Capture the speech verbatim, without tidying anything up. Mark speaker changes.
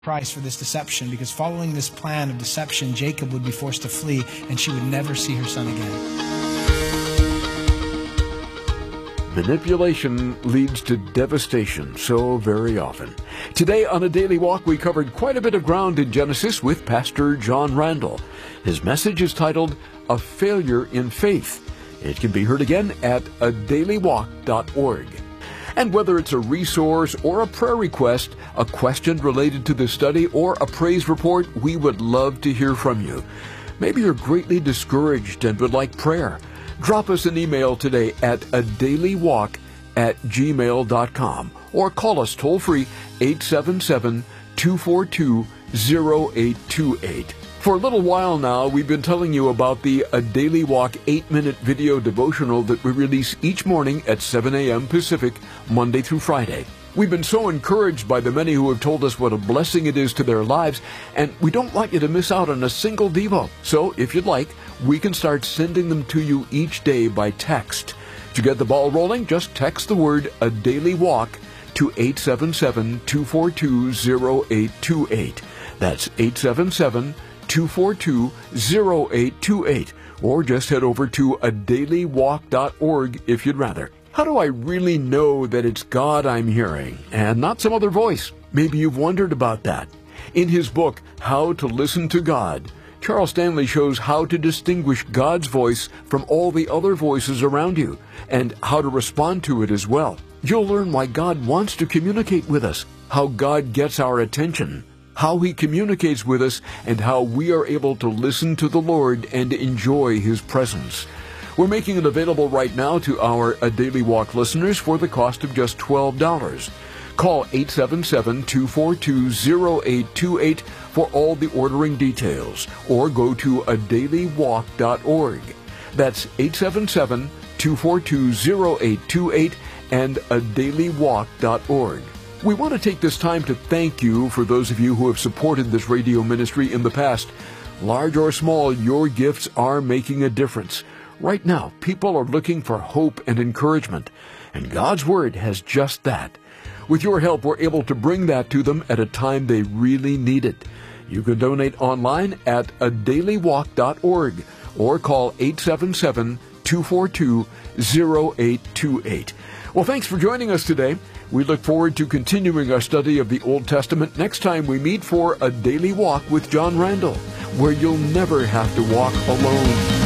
Speaker 1: price for this deception, because following this plan of deception, Jacob would be forced to flee and she would never see her son again.
Speaker 2: Manipulation leads to devastation so very often. Today on A Daily Walk, we covered quite a bit of ground in Genesis with Pastor John Randall. His message is titled, A Failure in Faith. It can be heard again at a daily walk dot org. And whether it's a resource or a prayer request, a question related to the study, or a praise report, we would love to hear from you. Maybe you're greatly discouraged and would like prayer. Drop us an email today at a daily walk at gmail dot com or call us toll-free eight seven seven, two four two, zero eight two eight. For a little while now, we've been telling you about the A Daily Walk eight-minute video devotional that we release each morning at seven a.m. Pacific, Monday through Friday. We've been so encouraged by the many who have told us what a blessing it is to their lives, and we don't want you to miss out on a single devo. So, if you'd like, we can start sending them to you each day by text. To get the ball rolling, just text the word A Daily Walk to eight seven seven, two four two, zero eight two eight. That's eight seven seven, two four two, zero eight two eight. Or just head over to a daily walk dot org if you'd rather. How do I really know that it's God I'm hearing and not some other voice? Maybe you've wondered about that. In his book, How to Listen to God, Charles Stanley shows how to distinguish God's voice from all the other voices around you and how to respond to it as well. You'll learn why God wants to communicate with us, how God gets our attention, how he communicates with us, and how we are able to listen to the Lord and enjoy his presence. We're making it available right now to our A Daily Walk listeners for the cost of just twelve dollars. Call eight seven seven, two four two, zero eight two eight for all the ordering details, or go to a daily walk dot org. That's eight seven seven, two four two, zero eight two eight and a daily walk dot org. We want to take this time to thank you for those of you who have supported this radio ministry in the past. Large or small, your gifts are making a difference. Right now, people are looking for hope and encouragement, and God's Word has just that. With your help, we're able to bring that to them at a time they really need it. You can donate online at a daily walk dot org or call eight seven seven, two four two, zero eight two eight. Well, thanks for joining us today. We look forward to continuing our study of the Old Testament next time we meet for A Daily Walk with John Randall, where you'll never have to walk alone.